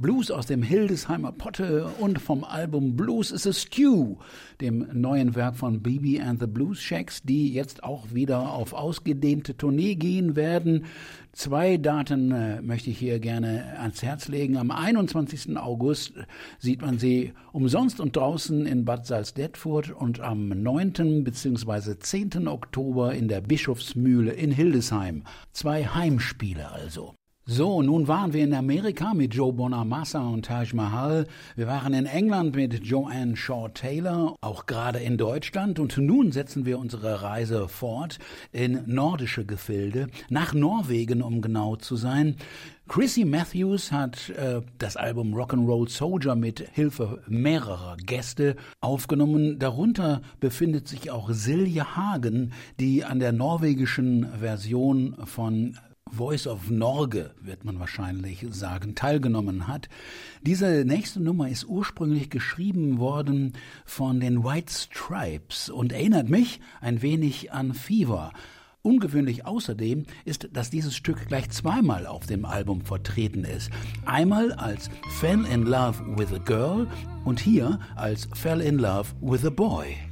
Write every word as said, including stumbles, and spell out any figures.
Blues aus dem Hildesheimer Potte und vom Album Blues is a Stew, dem neuen Werk von B B and the Blues Shacks, die jetzt auch wieder auf ausgedehnte Tournee gehen werden. Zwei Daten äh, möchte ich hier gerne ans Herz legen. Am einundzwanzigsten August sieht man sie umsonst und draußen in Bad Salzdetfurt und am neunten bzw. zehnten Oktober in der Bischofsmühle in Hildesheim. Zwei Heimspiele also. So, nun waren wir in Amerika mit Joe Bonamassa und Taj Mahal. Wir waren in England mit Joanne Shaw Taylor, auch gerade in Deutschland. Und nun setzen wir unsere Reise fort in nordische Gefilde, nach Norwegen, um genau zu sein. Chrissy Matthews hat äh, das Album Rock'n'Roll Soldier mit Hilfe mehrerer Gäste aufgenommen. Darunter befindet sich auch Silje Hagen, die an der norwegischen Version von Voice of Norge, wird man wahrscheinlich sagen, teilgenommen hat. Diese nächste Nummer ist ursprünglich geschrieben worden von den White Stripes und erinnert mich ein wenig an Fever. Ungewöhnlich außerdem ist, dass dieses Stück gleich zweimal auf dem Album vertreten ist. Einmal als Fell in Love with a Girl und hier als Fell in Love with a Boy.